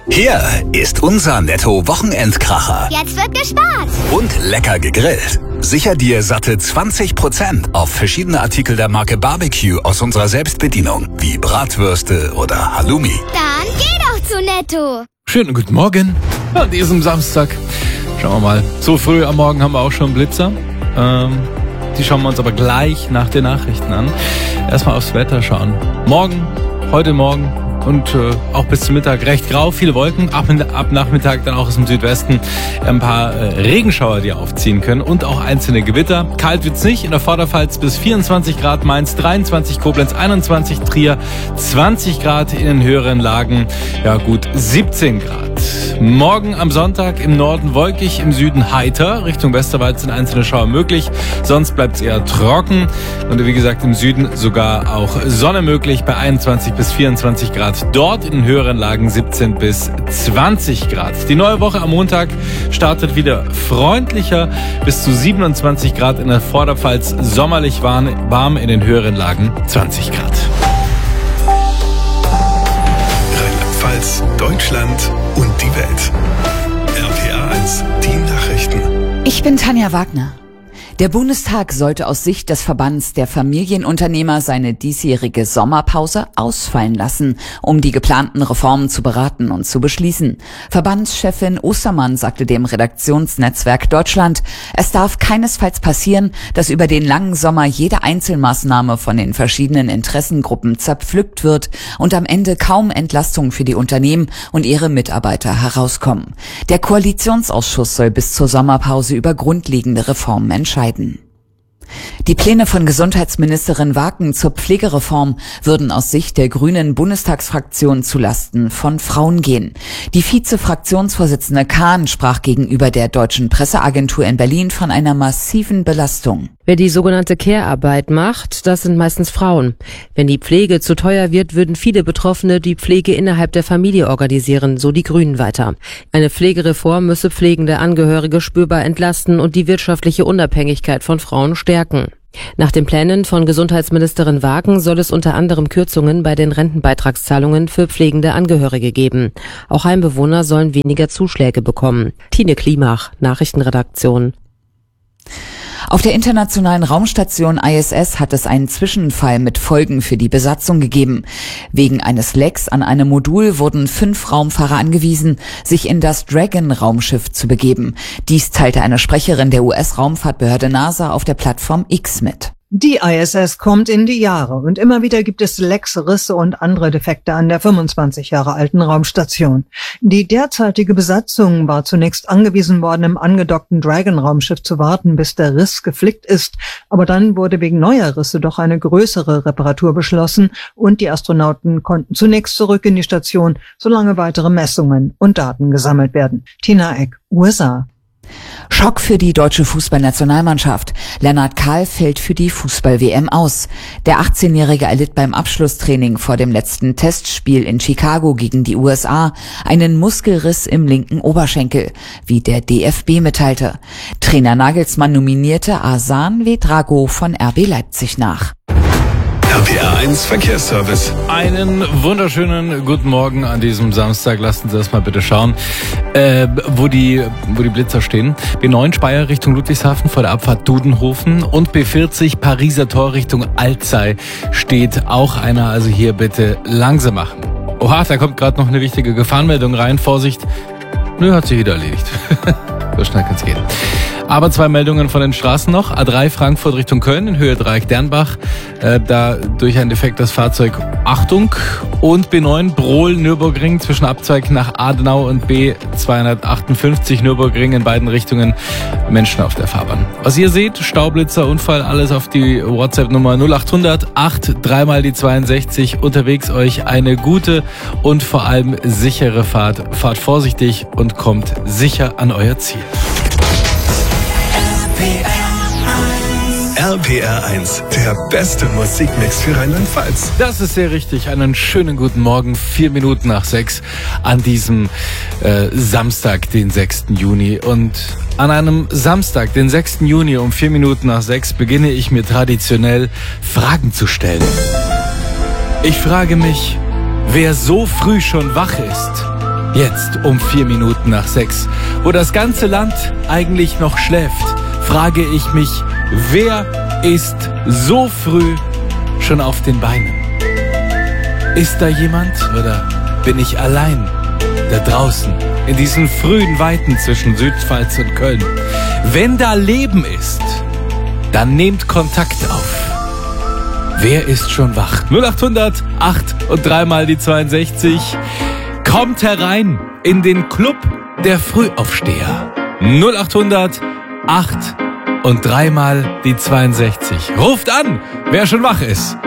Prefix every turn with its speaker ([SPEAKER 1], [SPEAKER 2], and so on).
[SPEAKER 1] Hier ist unser Netto-Wochenendkracher.
[SPEAKER 2] Jetzt wird gespart.
[SPEAKER 1] Und lecker gegrillt. Sicher dir satte 20% auf verschiedene Artikel der Marke Barbecue aus unserer Selbstbedienung, wie Bratwürste oder Halloumi.
[SPEAKER 2] Dann geh doch zu Netto.
[SPEAKER 3] Schönen guten Morgen an diesem Samstag. Schauen wir mal. So früh am Morgen haben wir auch schon Blitzer. Die schauen wir uns aber gleich nach den Nachrichten an. Erstmal aufs Wetter schauen. Heute Morgen und auch bis zum Mittag recht grau, viele Wolken. Ab Nachmittag dann auch aus dem Südwesten ein paar Regenschauer, die aufziehen können und auch einzelne Gewitter. Kalt wird's nicht, in der Vorderpfalz bis 24 Grad, Mainz 23, Koblenz 21, Trier 20 Grad, in den höheren Lagen gut 17 Grad. Morgen am Sonntag im Norden wolkig, im Süden heiter. Richtung Westerwald sind einzelne Schauer möglich, sonst bleibt's eher trocken. Und wie gesagt, im Süden sogar auch Sonne möglich bei 21 bis 24 Grad. Dort in den höheren Lagen 17 bis 20 Grad. Die neue Woche am Montag startet wieder freundlicher, bis zu 27 Grad in der Vorderpfalz, sommerlich warm in den höheren Lagen 20 Grad.
[SPEAKER 4] Rheinland-Pfalz, Deutschland und die Welt. RPA 1, die Nachrichten.
[SPEAKER 5] Ich bin Tanja Wagner. Der Bundestag sollte aus Sicht des Verbands der Familienunternehmer seine diesjährige Sommerpause ausfallen lassen, um die geplanten Reformen zu beraten und zu beschließen. Verbandschefin Ostermann sagte dem Redaktionsnetzwerk Deutschland, es darf keinesfalls passieren, dass über den langen Sommer jede Einzelmaßnahme von den verschiedenen Interessengruppen zerpflückt wird und am Ende kaum Entlastung für die Unternehmen und ihre Mitarbeiter herauskommen. Der Koalitionsausschuss soll bis zur Sommerpause über grundlegende Reformen entscheiden. Die Pläne von Gesundheitsministerin Waken zur Pflegereform würden aus Sicht der grünen Bundestagsfraktion zulasten von Frauen gehen. Die Vize-Fraktionsvorsitzende Kahn sprach gegenüber der Deutschen Presseagentur in Berlin von einer massiven Belastung.
[SPEAKER 6] Wer die sogenannte Care-Arbeit macht, das sind meistens Frauen. Wenn die Pflege zu teuer wird, würden viele Betroffene die Pflege innerhalb der Familie organisieren, so die Grünen weiter. Eine Pflegereform müsse pflegende Angehörige spürbar entlasten und die wirtschaftliche Unabhängigkeit von Frauen stärken. Nach den Plänen von Gesundheitsministerin Waken soll es unter anderem Kürzungen bei den Rentenbeitragszahlungen für pflegende Angehörige geben. Auch Heimbewohner sollen weniger Zuschläge bekommen. Tine Klimach, Nachrichtenredaktion.
[SPEAKER 5] Auf der internationalen Raumstation ISS hat es einen Zwischenfall mit Folgen für die Besatzung gegeben. Wegen eines Lecks an einem Modul wurden 5 Raumfahrer angewiesen, sich in das Dragon-Raumschiff zu begeben. Dies teilte eine Sprecherin der US-Raumfahrtbehörde NASA auf der Plattform X mit.
[SPEAKER 7] Die ISS kommt in die Jahre und immer wieder gibt es Lecks, Risse und andere Defekte an der 25 Jahre alten Raumstation. Die derzeitige Besatzung war zunächst angewiesen worden, im angedockten Dragon-Raumschiff zu warten, bis der Riss geflickt ist. Aber dann wurde wegen neuer Risse doch eine größere Reparatur beschlossen und die Astronauten konnten zunächst zurück in die Station, solange weitere Messungen und Daten gesammelt werden. Tina Eck, USA.
[SPEAKER 5] Schock für die deutsche Fußballnationalmannschaft. Lennart Kahl fällt für die Fußball-WM aus. Der 18-Jährige erlitt beim Abschlusstraining vor dem letzten Testspiel in Chicago gegen die USA einen Muskelriss im linken Oberschenkel, wie der DFB mitteilte. Trainer Nagelsmann nominierte Asan Vedrago von RB Leipzig nach.
[SPEAKER 4] RPA 1 Verkehrsservice.
[SPEAKER 3] Einen wunderschönen guten Morgen an diesem Samstag. Lassen Sie das mal bitte schauen, wo die Blitzer stehen. B9 Speyer Richtung Ludwigshafen vor der Abfahrt Dudenhofen und B40 Pariser Tor Richtung Alzey steht auch einer. Also hier bitte langsam machen. Oha, da kommt gerade noch eine wichtige Gefahrenmeldung rein. Vorsicht. Nö, hat sich wieder erledigt. So schnell kann's gehen. Aber 2 Meldungen von den Straßen noch. A3 Frankfurt Richtung Köln in Höhe Dreieck Dernbach. Da durch ein defektes Fahrzeug Achtung. Und B9 Brohl Nürburgring zwischen Abzweig nach Adenau und B258 Nürburgring in beiden Richtungen. Menschen auf der Fahrbahn. Was ihr seht, Staublitzer, Unfall, alles auf die WhatsApp-Nummer 0800 8 3 die 62. Unterwegs euch eine gute und vor allem sichere Fahrt. Fahrt vorsichtig und kommt sicher an euer Ziel.
[SPEAKER 4] RPR 1, der beste Musikmix für Rheinland-Pfalz.
[SPEAKER 3] Das ist sehr richtig. Einen schönen guten Morgen, 4 Minuten nach 6 an diesem Samstag, den 6. Juni. Und an einem Samstag, den 6. Juni um 4 Minuten nach 6 beginne ich mir traditionell Fragen zu stellen. Ich frage mich, wer so früh schon wach ist. Jetzt um 4 Minuten nach 6, wo das ganze Land eigentlich noch schläft, frage ich mich, wer ist so früh schon auf den Beinen? Ist da jemand oder bin ich allein da draußen in diesen frühen Weiten zwischen Südpfalz und Köln? Wenn da Leben ist, dann nehmt Kontakt auf. Wer ist schon wach? 0800 8 und 3 mal die 62. Kommt herein in den Club der Frühaufsteher. 0800 8 und 3 mal die 62. Ruft an, wer schon wach ist.